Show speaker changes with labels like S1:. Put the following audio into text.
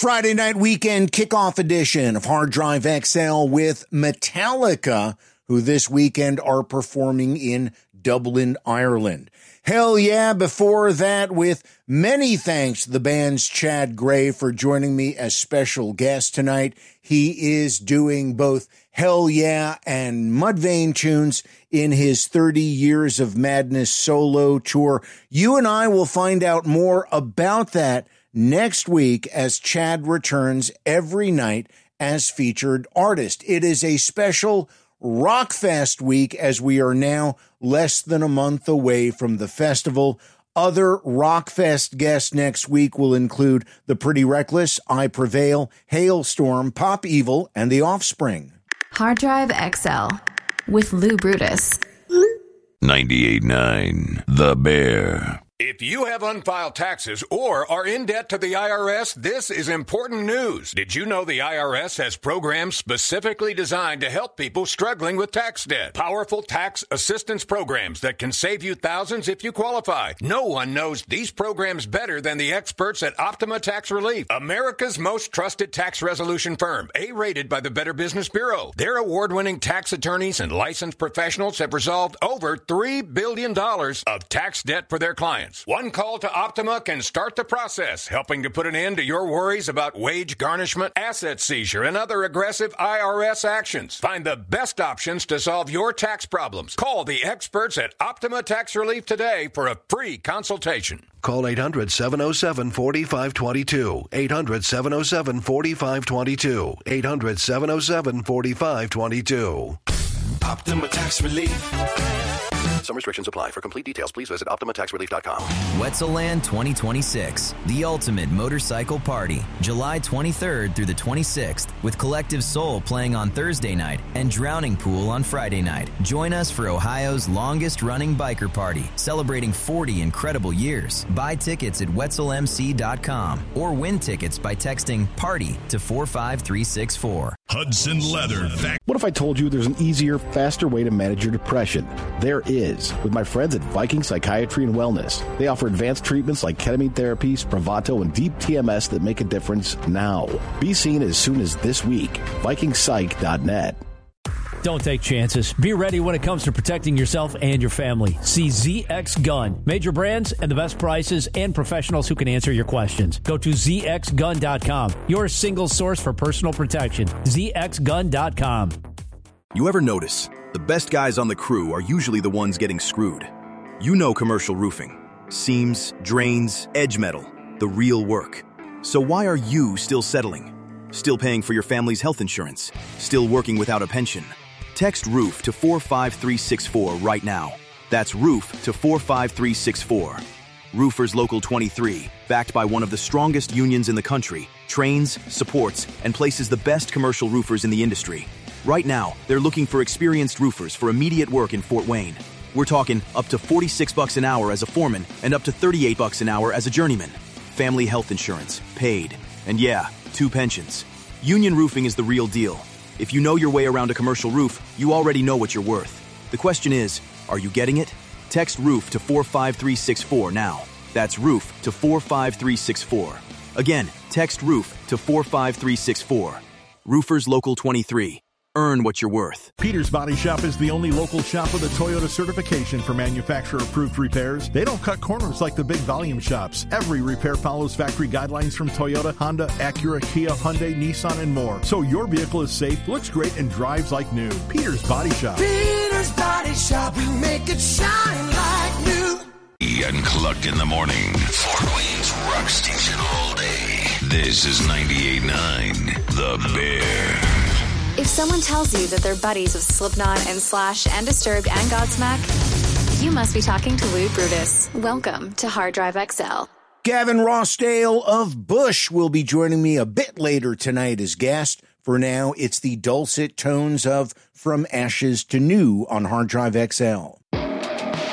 S1: Friday night weekend kickoff edition of Hard Drive XL with Metallica, who this weekend are performing in Dublin, Ireland. Hell yeah, before that, with many thanks to the band's Chad Gray for joining me as special guest tonight. He is doing both Hell Yeah and Mudvayne tunes in his 30 Years of Madness solo tour. You and I will find out more about that next week as Chad returns every night as featured artist. It is a special Rockfest week as we are now less than a month away from the festival. Other Rockfest guests next week will include The Pretty Reckless, I Prevail, Hailstorm, Pop Evil, and The Offspring.
S2: Hard Drive XL with Lou Brutus.
S3: 98.9 The Bear.
S4: If you have unfiled taxes or are in debt to the IRS, this is important news. Did you know the IRS has programs specifically designed to help people struggling with tax debt? Powerful tax assistance programs that can save you thousands if you qualify. No one knows these programs better than the experts at Optima Tax Relief, America's most trusted tax resolution firm, A-rated by the Better Business Bureau. Their award-winning tax attorneys and licensed professionals have resolved over $3 billion of tax debt for their clients. One call to Optima can start the process, helping to put an end to your worries about wage garnishment, asset seizure, and other aggressive IRS actions. Find the best options to solve your tax problems. Call the experts at Optima Tax Relief today for a free consultation.
S5: Call 800-707-4522. 800-707-4522. 800-707-4522.
S6: Optima Tax Relief.
S5: Some restrictions apply. For complete details, please visit OptimaTaxRelief.com.
S7: Wetzelland 2026, the ultimate motorcycle party, July 23rd through the 26th, with Collective Soul playing on Thursday night and Drowning Pool on Friday night. Join us for Ohio's longest-running biker party, celebrating 40 incredible years. Buy tickets at WetzelMC.com or win tickets by texting PARTY to 45364.
S3: Hudson Leather.
S8: What if I told you there's an easier, faster way to manage your depression? There is, with my friends at Viking Psychiatry and Wellness. They offer advanced treatments like ketamine therapy, Spravato, and deep TMS that make a difference now. Be seen as soon as this week. VikingPsych.net.
S9: Don't take chances. Be ready when it comes to protecting yourself and your family. See ZX Gun. Major brands and the best prices and professionals who can answer your questions. Go to ZXGun.com. Your single source for personal protection. ZXGun.com.
S10: You ever notice? The best guys on the crew are usually the ones getting screwed. You know commercial roofing. Seams, drains, edge metal. The real work. So why are you still settling? Still paying for your family's health insurance? Still working without a pension? Text ROOF to 45364 right now. That's ROOF to 45364. Roofers Local 23, backed by one of the strongest unions in the country, trains, supports, and places the best commercial roofers in the industry. Right now, they're looking for experienced roofers for immediate work in Fort Wayne. We're talking up to $46 an hour as a foreman and up to $38 an hour as a journeyman. Family health insurance, paid. And yeah, 2 pensions. Union Roofing is the real deal. If you know your way around a commercial roof, you already know what you're worth. The question is, are you getting it? Text ROOF to 45364 now. That's ROOF to 45364. Again, text ROOF to 45364. Roofers Local 23. Earn what you're worth.
S11: Peter's Body Shop is the only local shop with a Toyota certification for manufacturer-approved repairs. They don't cut corners like the big volume shops. Every repair follows factory guidelines from Toyota, Honda, Acura, Kia, Hyundai, Nissan, and more. So your vehicle is safe, looks great, and drives like new. Peter's Body Shop.
S6: Peter's Body Shop, we make it shine like new.
S3: Unplugged in the morning. Fort Wayne's rock station all day. This is 98.9 The Bear.
S2: If someone tells you that they're buddies with Slipknot and Slash and Disturbed and Godsmack, you must be talking to Lou Brutus. Welcome to Hard Drive XL.
S1: Gavin Rossdale of Bush will be joining me a bit later tonight as guest. For now, it's the dulcet tones of From Ashes to New on Hard Drive XL.